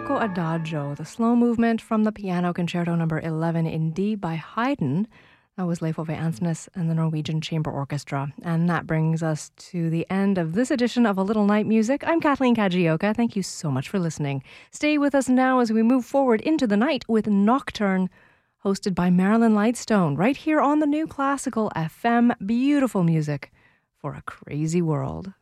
Poco Adagio, the slow movement from the Piano Concerto No. 11 in D by Haydn. That was Leif Ove Andsnes and the Norwegian Chamber Orchestra. And that brings us to the end of this edition of A Little Night Music. I'm Kathleen Kajioka. Thank you so much for listening. Stay with us now as we move forward into the night with Nocturne, hosted by Marilyn Lightstone, right here on the New Classical FM. Beautiful music for a crazy world.